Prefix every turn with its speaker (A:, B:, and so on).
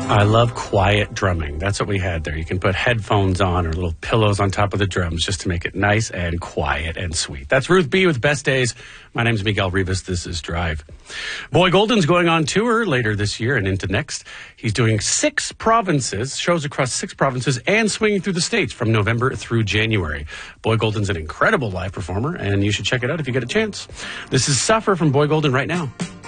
A: I love quiet drumming. That's what we had there. You can put headphones on or little pillows on top of the drums just to make it nice and quiet and sweet. That's Ruth B. with Best Days. My name's Miguel Rivas. This is Drive. Boy Golden's going on tour later this year and into next. He's doing 6 provinces, shows across 6 provinces, and swinging through the States from November through January. Boy Golden's an incredible live performer, and you should check it out if you get a chance. This is Suffer from Boy Golden right now.